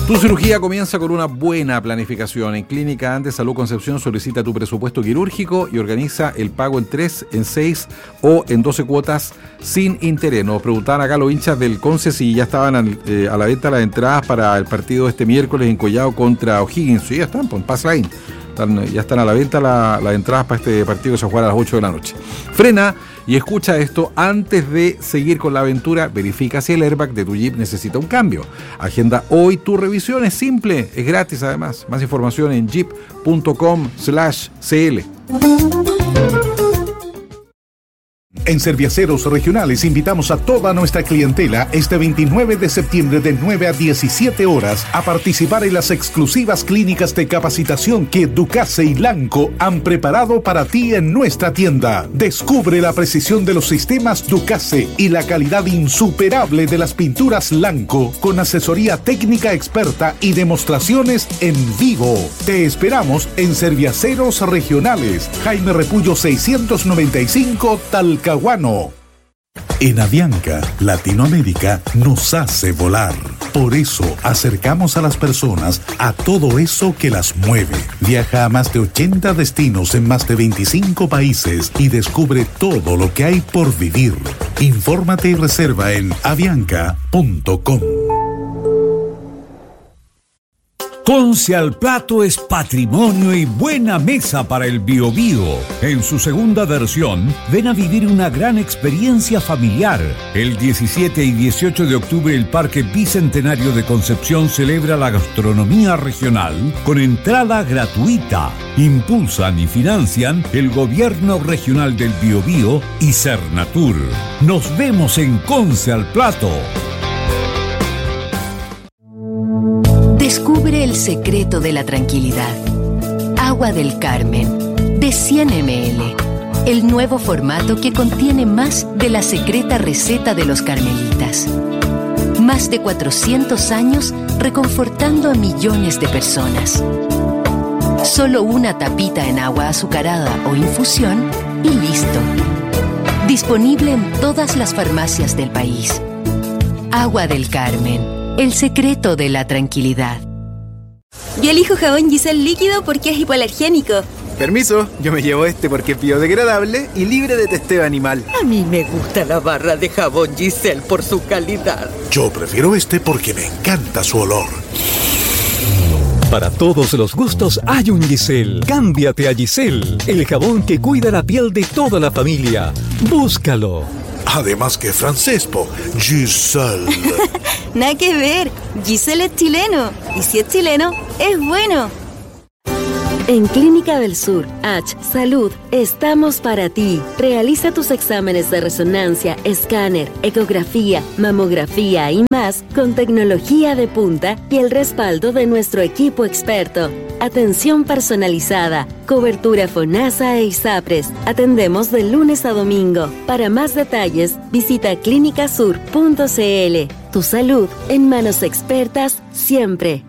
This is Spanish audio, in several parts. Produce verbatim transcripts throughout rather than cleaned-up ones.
Tu cirugía comienza con una buena planificación. En Clínica Andes Salud Concepción solicita tu presupuesto quirúrgico y organiza el pago en tres, en seis o en doce cuotas sin interés. Nos preguntaban acá los hinchas del Conce si ya estaban al, eh, a la venta las entradas para el partido de este miércoles en Collao contra O'Higgins. Sí, ya están, pues en Pass Line. Están, ya están a la venta la, las entradas para este partido que se va a jugar a las ocho de la noche. Frena y escucha esto antes de seguir con la aventura. Verifica si el airbag de tu Jeep necesita un cambio. Agenda hoy tu revisión, es simple, es gratis además. Más información en jeep punto com slash c l. En Cerviaceros Regionales invitamos a toda nuestra clientela este veintinueve de septiembre de nueve a diecisiete horas a participar en las exclusivas clínicas de capacitación que Ducase y Lanco han preparado para ti en nuestra tienda. Descubre la precisión de los sistemas Ducase y la calidad insuperable de las pinturas Lanco con asesoría técnica experta y demostraciones en vivo. Te esperamos en Cerviaceros Regionales, Jaime Repullo seiscientos noventa y cinco, Talcahuano. En Avianca, Latinoamérica nos hace volar. Por eso acercamos a las personas a todo eso que las mueve. Viaja a más de ochenta destinos en más de veinticinco países y descubre todo lo que hay por vivir. Infórmate y reserva en avianca punto com. Conce al Plato es patrimonio y buena mesa para el Biobío. En su segunda versión, ven a vivir una gran experiencia familiar. El diecisiete y dieciocho de octubre el Parque Bicentenario de Concepción celebra la gastronomía regional con entrada gratuita. Impulsan y financian el Gobierno Regional del Biobío y Cernatur. Nos vemos en Conce al Plato. Descubre el secreto de la tranquilidad. Agua del Carmen, de cien mililitros. El nuevo formato que contiene más de la secreta receta de los carmelitas. Más de cuatrocientos años reconfortando a millones de personas. Solo una tapita en agua azucarada o infusión y listo. Disponible en todas las farmacias del país. Agua del Carmen. El secreto de la tranquilidad. Yo elijo jabón Giselle líquido porque es hipoalergénico. Permiso, yo me llevo este porque es biodegradable y libre de testeo animal. A mí me gusta la barra de jabón Giselle por su calidad. Yo prefiero este porque me encanta su olor. Para todos los gustos hay un Giselle. Cámbiate a Giselle, el jabón que cuida la piel de toda la familia. Búscalo. Además que francés, po. Giselle. Nada que ver. Giselle es chileno. Y si es chileno, es bueno. En Clínica del Sur, H Salud, estamos para ti. Realiza tus exámenes de resonancia, escáner, ecografía, mamografía y más con tecnología de punta y el respaldo de nuestro equipo experto. Atención personalizada, cobertura FONASA e ISAPRES. Atendemos de lunes a domingo. Para más detalles, visita clínica sur punto c l. Tu salud en manos expertas siempre.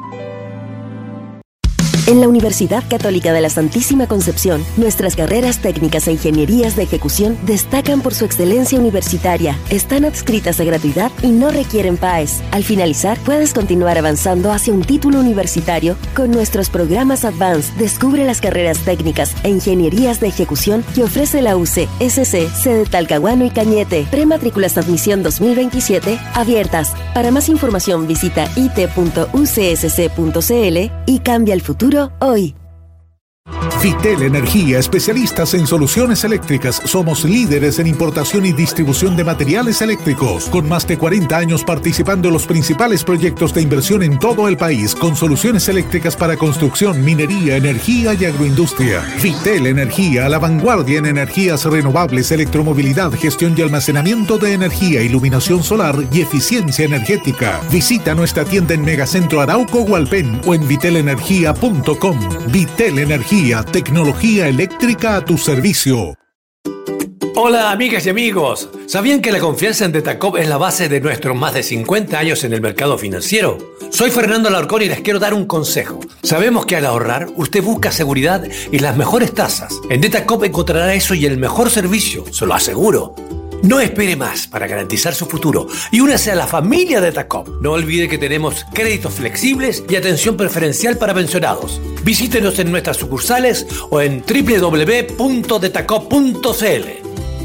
En la Universidad Católica de la Santísima Concepción, nuestras carreras técnicas e ingenierías de ejecución destacan por su excelencia universitaria. Están adscritas a gratuidad y no requieren P A E S. Al finalizar, puedes continuar avanzando hacia un título universitario con nuestros programas Advanced. Descubre las carreras técnicas e ingenierías de ejecución que ofrece la U C S C, sede Talcahuano y Cañete. Prematrículas de admisión dos mil veintisiete abiertas. Para más información visita i t punto u c s c punto c l y cambia el futuro hoy. Vitel Energía, especialistas en soluciones eléctricas. Somos líderes en importación y distribución de materiales eléctricos, con más de cuarenta años participando en los principales proyectos de inversión en todo el país, con soluciones eléctricas para construcción, minería, energía y agroindustria. Vitel Energía, a la vanguardia en energías renovables, electromovilidad, gestión y almacenamiento de energía, iluminación solar y eficiencia energética. Visita nuestra tienda en Megacentro Arauco Hualpén o en vitel energía punto com. Vitel Energía, tecnología eléctrica a tu servicio. Hola amigas y amigos, ¿sabían que la confianza en Detacop es la base de nuestros más de cincuenta años en el mercado financiero? Soy Fernando Alarcón y les quiero dar un consejo. Sabemos que al ahorrar usted busca seguridad y las mejores tasas. En Detacop encontrará eso y el mejor servicio, se lo aseguro. No espere más para garantizar su futuro y únase a la familia de Tacop. No olvide que tenemos créditos flexibles y atención preferencial para pensionados. Visítenos en nuestras sucursales o en doble u doble u doble u punto detacop punto c l.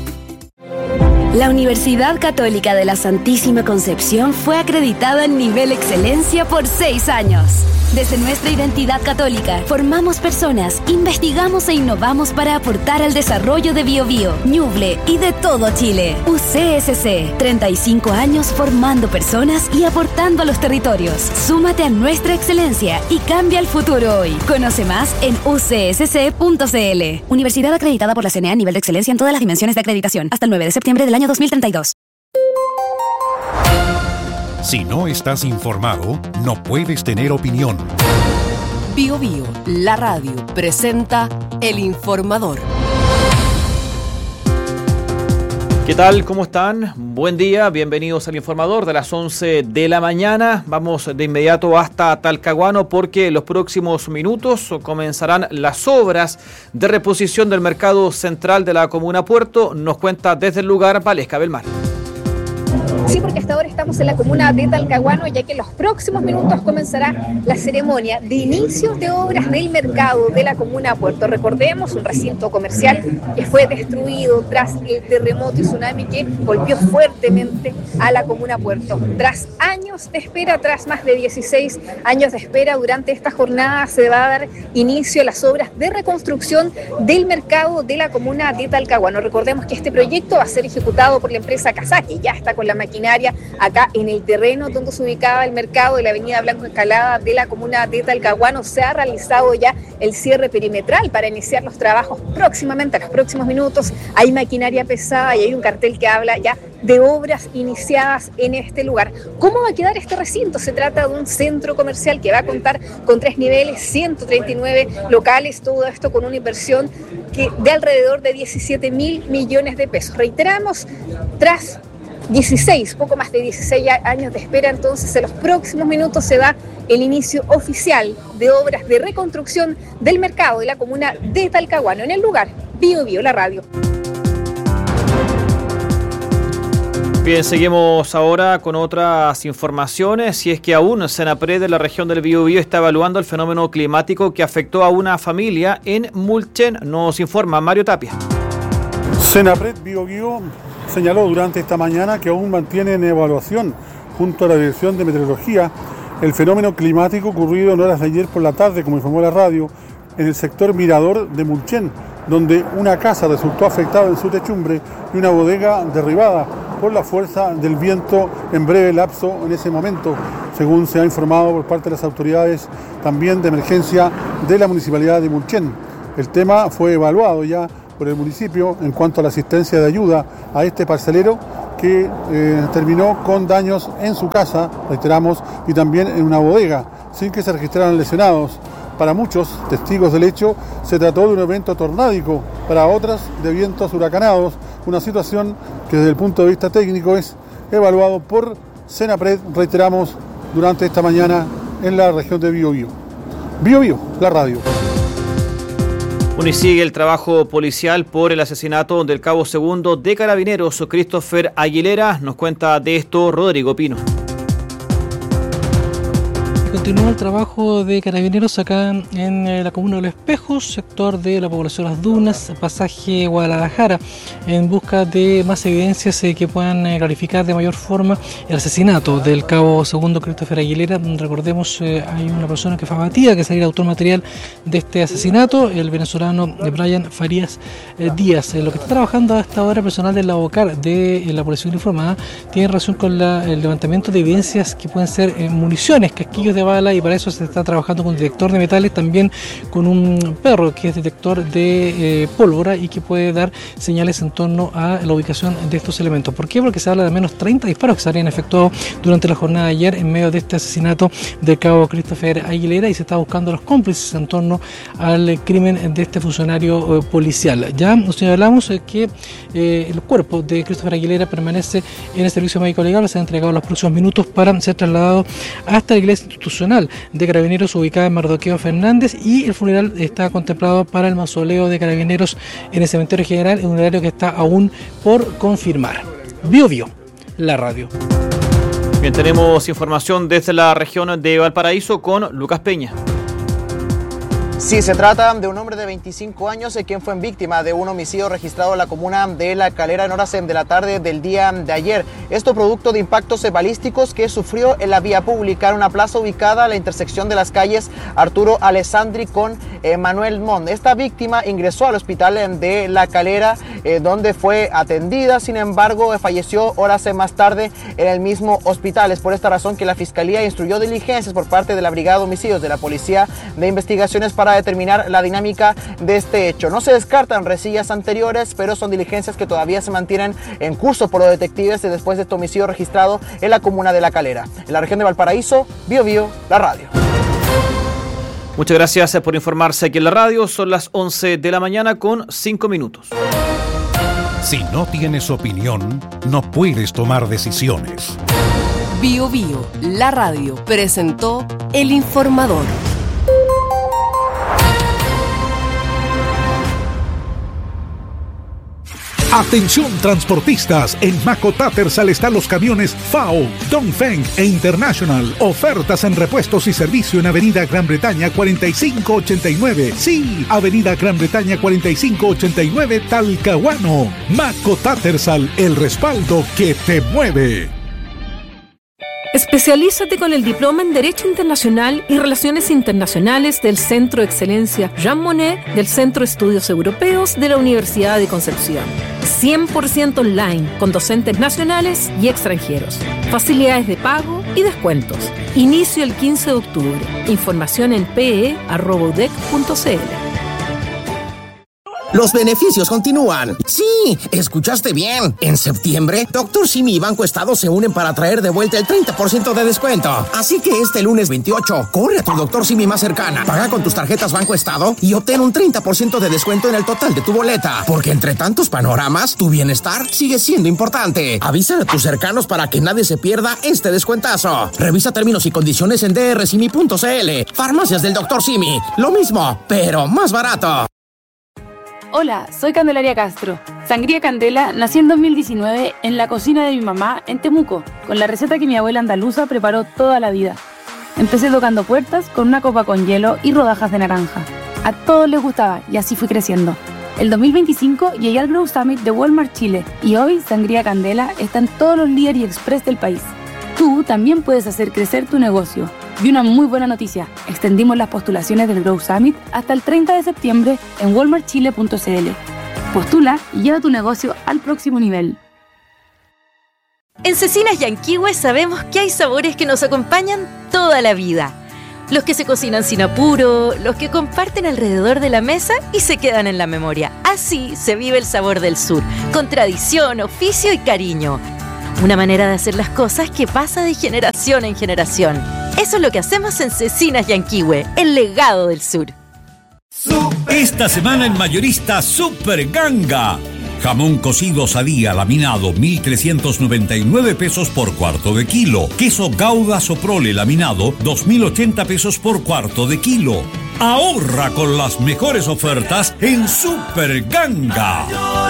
La Universidad Católica de la Santísima Concepción fue acreditada en nivel excelencia por seis años. Desde nuestra identidad católica, formamos personas, investigamos e innovamos para aportar al desarrollo de Biobío, Ñuble y de todo Chile. U C S C, treinta y cinco años formando personas y aportando a los territorios. Súmate a nuestra excelencia y cambia el futuro hoy. Conoce más en u c s c punto c l. Universidad acreditada por la C N E A a nivel de excelencia en todas las dimensiones de acreditación. Hasta el nueve de septiembre del año dos mil treinta y dos. Si no estás informado, no puedes tener opinión. Bio Bio, la radio, presenta El Informador. ¿Qué tal? ¿Cómo están? Buen día, bienvenidos al Informador de las once de la mañana. Vamos de inmediato hasta Talcahuano porque en los próximos minutos comenzarán las obras de reposición del mercado central de la comuna Puerto. Nos cuenta desde el lugar Valesca Belmar. Sí, porque hasta ahora estamos en la comuna de Talcahuano, ya que en los próximos minutos comenzará la ceremonia de inicio de obras del mercado de la comuna Puerto. Recordemos, un recinto comercial que fue destruido tras el terremoto y tsunami que golpeó fuertemente a la comuna Puerto. Tras años de espera, tras más de dieciséis años de espera, durante esta jornada se va a dar inicio a las obras de reconstrucción del mercado de la comuna de Talcahuano. Recordemos que este proyecto va a ser ejecutado por la empresa Casa, que ya está con la maquinaria acá en el terreno donde se ubicaba el mercado de la avenida Blanco Escalada de la comuna de Talcahuano. Se ha realizado ya el cierre perimetral para iniciar los trabajos próximamente, a los próximos minutos. Hay maquinaria pesada y hay un cartel que habla ya de obras iniciadas en este lugar. ¿Cómo va a quedar este recinto? Se trata de un centro comercial que va a contar con tres niveles, ciento treinta y nueve locales, todo esto con una inversión que de alrededor de diecisiete mil millones de pesos. Reiteramos, tras dieciséis, poco más de dieciséis años de espera, entonces en los próximos minutos se da el inicio oficial de obras de reconstrucción del mercado de la comuna de Talcahuano. En el lugar, Bio Bio, la radio. Bien, seguimos ahora con otras informaciones. Si es que aún Senapred de la región del Biobío está evaluando el fenómeno climático que afectó a una familia en Mulchen, nos informa Mario Tapia. Senapred Biobío señaló durante esta mañana que aún mantiene en evaluación, junto a la Dirección de Meteorología, el fenómeno climático ocurrido en horas de ayer por la tarde, como informó la radio, en el sector Mirador de Mulchen, donde una casa resultó afectada en su techumbre y una bodega derribada por la fuerza del viento en breve lapso en ese momento, según se ha informado por parte de las autoridades también de emergencia de la Municipalidad de Mulchen. El tema fue evaluado ya por el municipio en cuanto a la asistencia de ayuda a este parcelero que eh, terminó con daños en su casa, reiteramos, y también en una bodega, sin que se registraran lesionados. Para muchos testigos del hecho se trató de un evento tornádico, para otras de vientos huracanados, una situación que desde el punto de vista técnico es evaluado por Senapred, reiteramos, durante esta mañana en la región de Biobío. Biobío, la radio. Bueno, y sigue el trabajo policial por el asesinato del cabo segundo de Carabineros, Christopher Aguilera. Nos cuenta de esto Rodrigo Pino. Continúa el trabajo de Carabineros acá en eh, la comuna de Los Espejos, sector de la población Las Dunas, pasaje Guadalajara, en busca de más evidencias eh, que puedan eh, clarificar de mayor forma el asesinato del cabo segundo Christopher Aguilera. Recordemos, eh, hay una persona que fue abatida, que sería el autor material de este asesinato, el venezolano Brian Farías eh, Díaz. Eh, lo que está trabajando hasta ahora personal de la OCAR de eh, la Población Informada tiene relación con la, el levantamiento de evidencias que pueden ser eh, municiones, casquillos de bala, y para eso se está trabajando con un detector de metales, también con un perro que es detector de eh, pólvora y que puede dar señales en torno a la ubicación de estos elementos. ¿Por qué? Porque se habla de menos treinta disparos que se habrían efectuado durante la jornada de ayer en medio de este asesinato del cabo Christopher Aguilera, y se está buscando los cómplices en torno al crimen de este funcionario eh, policial. Ya nos señalamos eh, que eh, el cuerpo de Christopher Aguilera permanece en el servicio médico legal, se ha entregado en los próximos minutos para ser trasladado hasta la iglesia institucional de Carabineros ubicada en Mardoqueo Fernández, y el funeral está contemplado para el mausoleo de Carabineros en el Cementerio General, en un horario que está aún por confirmar. Bio Bio, la radio. Bien, tenemos información desde la región de Valparaíso con Lucas Peña. Sí, se trata de un hombre de veinticinco años eh, quien fue víctima de un homicidio registrado en la comuna de La Calera en horas de la tarde del día de ayer. Esto producto de impactos balísticos que sufrió en la vía pública en una plaza ubicada a la intersección de las calles Arturo Alessandri con eh, Manuel Montt. Esta víctima ingresó al hospital de La Calera eh, donde fue atendida, sin embargo eh, falleció horas eh, más tarde en el mismo hospital. Es por esta razón que la Fiscalía instruyó diligencias por parte de la Brigada de Homicidios de la Policía de Investigaciones para determinar la dinámica de este hecho. No se descartan resillas anteriores, pero son diligencias que todavía se mantienen en curso por los detectives después de este homicidio registrado en la comuna de La Calera. En la región de Valparaíso, Bio Bio, la radio. Muchas gracias por informarse aquí en la radio. Son las once de la mañana con cinco minutos. Si no tienes opinión, no puedes tomar decisiones. Bio Bio, la radio, presentó El Informador. Atención transportistas, en Maco Tattersall están los camiones F A O, Dongfeng e International. Ofertas en repuestos y servicio en Avenida Gran Bretaña cuarenta y cinco ochenta y nueve. Sí, Avenida Gran Bretaña cuarenta y cinco ochenta y nueve, Talcahuano. Maco Tattersall, el respaldo que te mueve. Especialízate con el diploma en Derecho Internacional y Relaciones Internacionales del Centro de Excelencia Jean Monnet del Centro de Estudios Europeos de la Universidad de Concepción. cien por ciento online, con docentes nacionales y extranjeros. Facilidades de pago y descuentos. Inicio el quince de octubre. Información en pe e arroba u d e c punto c l. Los beneficios continúan. Sí, escuchaste bien. En septiembre, Doctor Simi y Banco Estado se unen para traer de vuelta el treinta por ciento de descuento. Así que este lunes veintiocho, corre a tu Doctor Simi más cercana, paga con tus tarjetas Banco Estado y obtén un treinta por ciento de descuento en el total de tu boleta. Porque entre tantos panoramas, tu bienestar sigue siendo importante. Avisa a tus cercanos para que nadie se pierda este descuentazo. Revisa términos y condiciones en d r simi punto c l. Farmacias del Doctor Simi. Lo mismo, pero más barato. Hola, soy Candelaria Castro. Sangría Candela nació en dos mil diecinueve en la cocina de mi mamá en Temuco, con la receta que mi abuela andaluza preparó toda la vida. Empecé tocando puertas con una copa con hielo y rodajas de naranja. A todos les gustaba y así fui creciendo. El dos mil veinticinco llegué al Grow Summit de Walmart Chile y hoy Sangría Candela está en todos los Líder y Express del país. Tú también puedes hacer crecer tu negocio. Y una muy buena noticia, extendimos las postulaciones del Grow Summit hasta el treinta de septiembre en walmart chile punto c l. Postula y lleva tu negocio al próximo nivel. En Cecinas Yanquihue sabemos que hay sabores que nos acompañan toda la vida. Los que se cocinan sin apuro, los que comparten alrededor de la mesa y se quedan en la memoria. Así se vive el sabor del sur, con tradición, oficio y cariño. Una manera de hacer las cosas que pasa de generación en generación. Eso es lo que hacemos en Cecinas Yanquihue, el legado del sur. Esta semana en Mayorista Super Ganga. Jamón cocido Sadía laminado mil trescientos noventa y nueve pesos por cuarto de kilo. Queso Gouda Soprole laminado dos mil ochenta pesos por cuarto de kilo. Ahorra con las mejores ofertas en Super Ganga.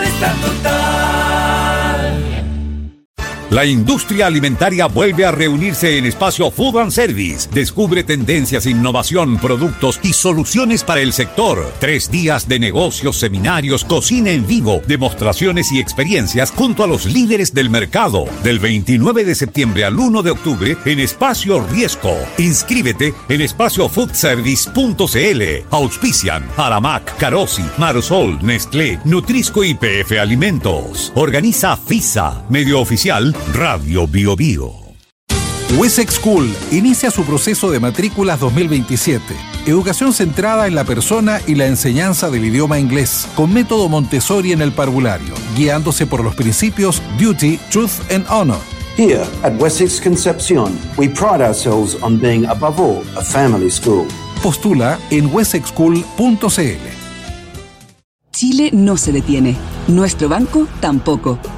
La industria alimentaria vuelve a reunirse en Espacio Food and Service. Descubre tendencias, innovación, productos y soluciones para el sector. Tres días de negocios, seminarios, cocina en vivo, demostraciones y experiencias junto a los líderes del mercado. Del veintinueve de septiembre al uno de octubre en Espacio Riesco. Inscríbete en espacio food service punto c l. Auspician Aramac, Carosi, Marosol, Nestlé, Nutrisco y P F Alimentos. Organiza FISA, medio oficial Radio Bio Bio. Wessex School inicia su proceso de matrículas dos mil veintisiete. Educación centrada en la persona y la enseñanza del idioma inglés, con método Montessori en el parvulario, guiándose por los principios Duty, Truth and Honor. Here at Wessex Concepción, we pride ourselves on being above all a family school. Postula en wessex school punto c l. Chile no se detiene. Nuestro banco tampoco.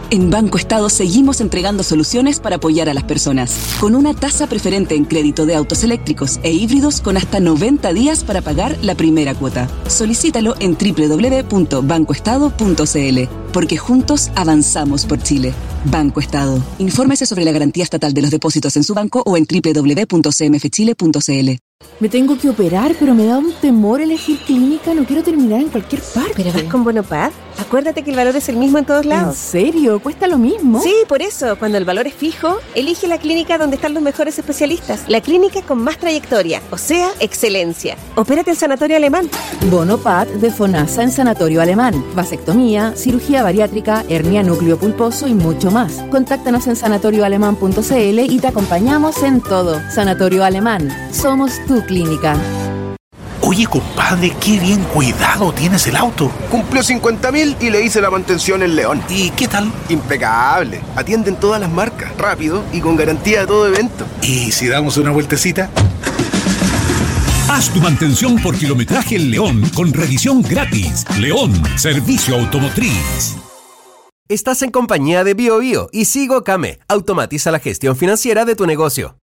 En Banco Estado seguimos entregando soluciones para apoyar a las personas, con una tasa preferente en crédito de autos eléctricos e híbridos con hasta noventa días para pagar la primera cuota. Solicítalo en doble u doble u doble u punto banco estado punto c l, porque juntos avanzamos por Chile. Banco Estado. Infórmese sobre la garantía estatal de los depósitos en su banco o en doble u doble u doble u punto c m f chile punto c l. Me tengo que operar, pero me da un temor elegir clínica. No quiero terminar en cualquier parte. ¿Pero vas con Bonopad? Acuérdate que el valor es el mismo en todos lados. ¿En serio? ¿Cuesta lo mismo? Sí, por eso, cuando el valor es fijo, elige la clínica donde están los mejores especialistas. La clínica con más trayectoria, o sea, excelencia. Opérate en Sanatorio Alemán. Bonopad de FONASA en Sanatorio Alemán. Vasectomía, cirugía bariátrica, hernia núcleo pulposo y mucho más. Contáctanos en sanatorio alemán punto c l y te acompañamos en todo. Sanatorio Alemán. Somos tu clínica. Oye, compadre, qué bien cuidado tienes el auto. Cumplió cincuenta mil y le hice la mantención en León. ¿Y qué tal? Impecable. Atienden todas las marcas, rápido y con garantía de todo evento. ¿Y si damos una vueltecita? Haz tu mantención por kilometraje en León con revisión gratis. León, servicio automotriz. Estás en compañía de BioBio y Sigo Kame. Automatiza la gestión financiera de tu negocio.